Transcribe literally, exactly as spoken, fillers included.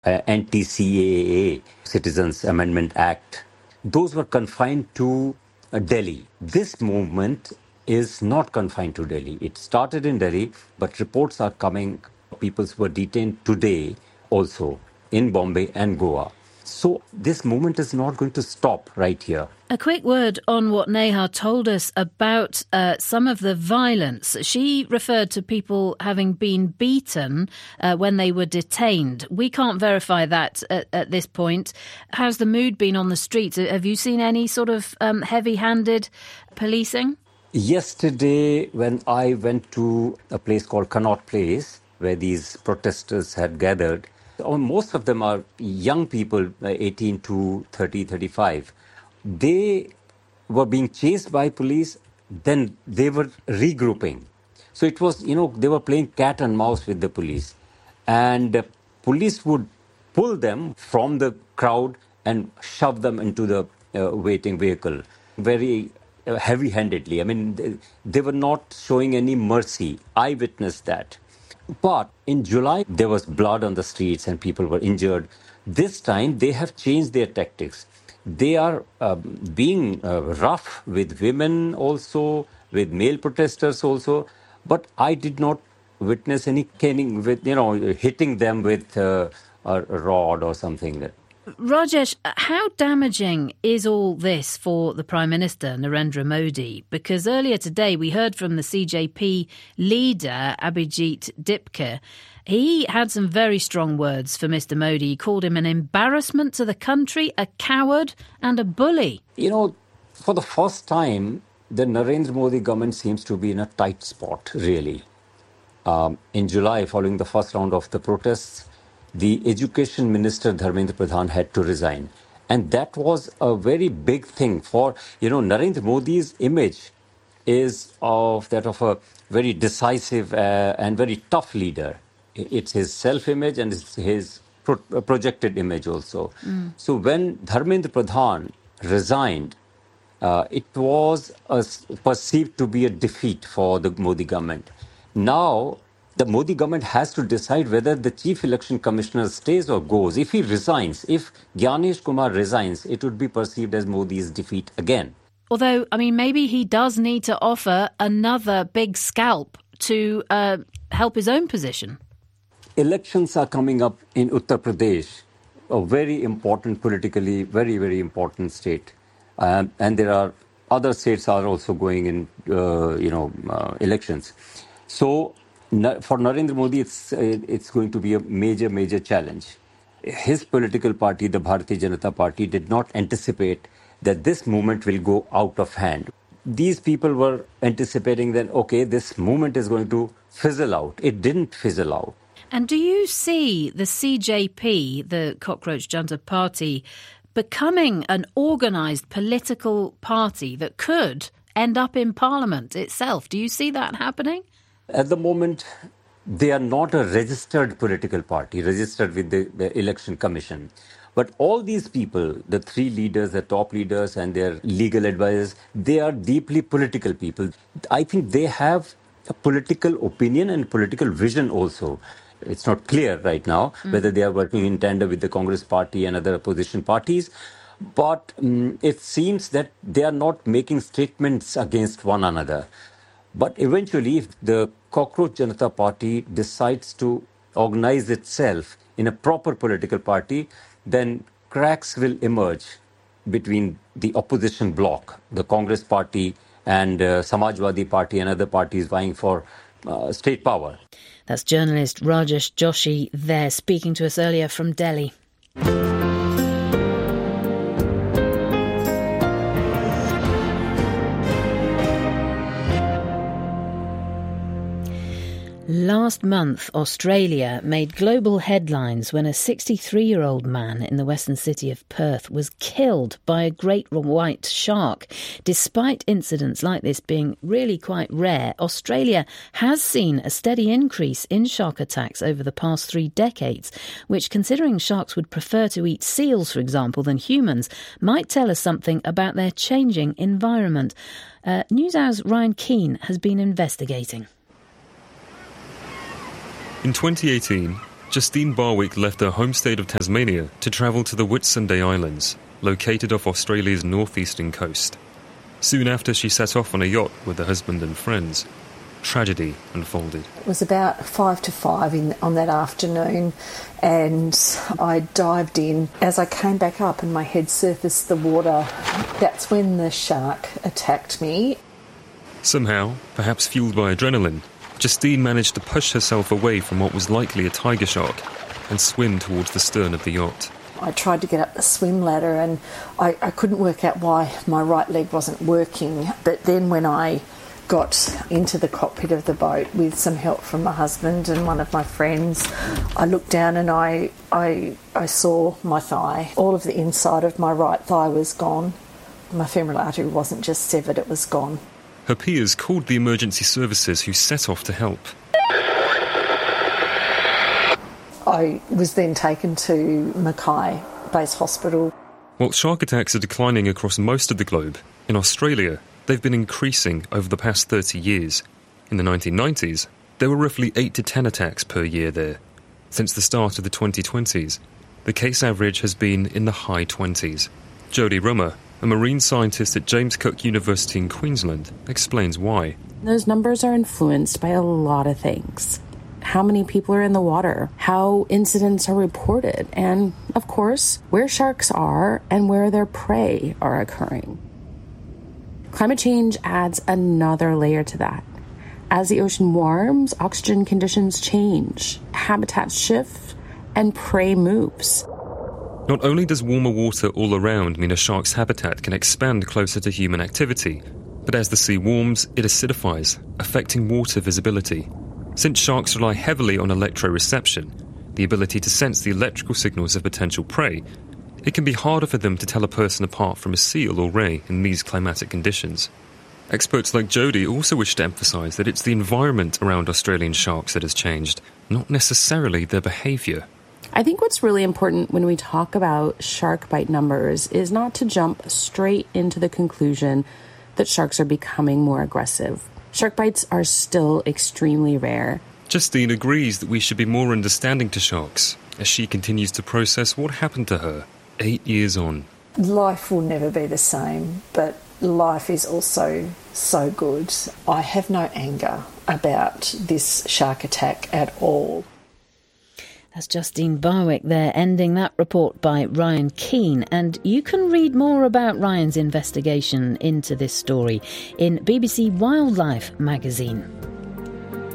uh, anti-C A A, Citizens Amendment Act, those were confined to uh, Delhi. This movement is not confined to Delhi. It started in Delhi, but reports are coming. People were detained today also in Bombay and Goa. So this movement is not going to stop right here. A quick word on what Neha told us about uh, some of the violence. She referred to people having been beaten uh, when they were detained. We can't verify that at, at this point. How's the mood been on the streets? Have you seen any sort of um, heavy-handed policing? Yesterday, when I went to a place called Connaught Place, where these protesters had gathered, most of them are young people, eighteen to thirty, thirty-five. They were being chased by police, then they were regrouping. So it was, you know, they were playing cat and mouse with the police. And uh, police would pull them from the crowd and shove them into the uh, waiting vehicle very uh, heavy-handedly. I mean, they, they were not showing any mercy. I witnessed that. But in July, there was blood on the streets and people were injured. This time, they have changed their tactics. They are uh, being uh, rough with women also, with male protesters also. But I did not witness any caning, with, you know, hitting them with uh, a rod or something. Rajesh, how damaging is all this for the Prime Minister, Narendra Modi? Because earlier today we heard from the C J P leader, Abhijit Dipkar. He had some very strong words for Mister Modi. He called him an embarrassment to the country, a coward and a bully. You know, for the first time, the Narendra Modi government seems to be in a tight spot, really. Um, in July, following the first round of the protests, the Education Minister, Dharmendra Pradhan, had to resign. And that was a very big thing for, you know, Narendra Modi's image is of that of a very decisive uh, and very tough leader. It's his self-image and it's his pro- projected image also. Mm. So when Dharmendra Pradhan resigned, uh, it was a, perceived to be a defeat for the Modi government. Now, the Modi government has to decide whether the Chief Election Commissioner stays or goes. If he resigns, if Gyanesh Kumar resigns, it would be perceived as Modi's defeat again. Although, I mean, maybe he does need to offer another big scalp to uh, help his own position. Elections are coming up in Uttar Pradesh, a very important, politically, very, very important state. Um, and there are other states are also going in, uh, you know, uh, elections. So, for Narendra Modi, it's it's going to be a major, major challenge. His political party, the Bharatiya Janata Party, did not anticipate that this movement will go out of hand. These people were anticipating that, okay, this movement is going to fizzle out. It didn't fizzle out. And do you see the C J P, the Cockroach Junta Party, becoming an organised political party that could end up in Parliament itself? Do you see that happening? At the moment, they are not a registered political party, registered with the, the Election Commission. But all these people, the three leaders, the top leaders and their legal advisors, they are deeply political people. I think they have a political opinion and political vision also. It's not clear right now mm. whether they are working in tandem with the Congress party and other opposition parties. But um, it seems that they are not making statements against one another. But eventually, if the Cockroach Janata Party decides to organize itself in a proper political party, then cracks will emerge between the opposition bloc, the Congress party and uh, Samajwadi Party and other parties vying for uh, state power. That's journalist Rajesh Joshi there speaking to us earlier from Delhi. Last month, Australia made global headlines when a sixty-three-year-old man in the western city of Perth was killed by a great white shark. Despite incidents like this being really quite rare, Australia has seen a steady increase in shark attacks over the past three decades, which, considering sharks would prefer to eat seals, for example, than humans, might tell us something about their changing environment. Uh, NewsHour's Ryan Keane has been investigating. In twenty eighteen, Justine Barwick left her home state of Tasmania to travel to the Whitsunday Islands, located off Australia's northeastern coast. Soon after, she set off on a yacht with her husband and friends. Tragedy unfolded. It was about five to five in, on that afternoon, and I dived in. As I came back up and my head surfaced the water, that's when the shark attacked me. Somehow, perhaps fueled by adrenaline, Justine managed to push herself away from what was likely a tiger shark and swim towards the stern of the yacht. I tried to get up the swim ladder and I, I couldn't work out why my right leg wasn't working. But then when I got into the cockpit of the boat with some help from my husband and one of my friends, I looked down and I, I, I saw my thigh. All of the inside of my right thigh was gone. My femoral artery wasn't just severed, it was gone. Her peers called the emergency services, who set off to help. I was then taken to Mackay Base Hospital. While shark attacks are declining across most of the globe, in Australia, they've been increasing over the past thirty years. In the nineteen nineties, there were roughly eight to ten attacks per year there. Since the start of the twenty twenties, the case average has been in the high twenties. Jodie Rummer, a marine scientist at James Cook University in Queensland, explains why. Those numbers are influenced by a lot of things. How many people are in the water, how incidents are reported, and, of course, where sharks are and where their prey are occurring. Climate change adds another layer to that. As the ocean warms, oxygen conditions change, habitats shift, and prey moves. Not only does warmer water all around mean a shark's habitat can expand closer to human activity, but as the sea warms, it acidifies, affecting water visibility. Since sharks rely heavily on electroreception, the ability to sense the electrical signals of potential prey, it can be harder for them to tell a person apart from a seal or ray in these climatic conditions. Experts like Jodie also wish to emphasise that it's the environment around Australian sharks that has changed, not necessarily their behaviour. I think what's really important when we talk about shark bite numbers is not to jump straight into the conclusion that sharks are becoming more aggressive. Shark bites are still extremely rare. Justine agrees that we should be more understanding to sharks as she continues to process what happened to her eight years on. Life will never be the same, but life is also so good. I have no anger about this shark attack at all. That's Justine Barwick there, ending that report by Ryan Keane. And you can read more about Ryan's investigation into this story in B B C Wildlife magazine.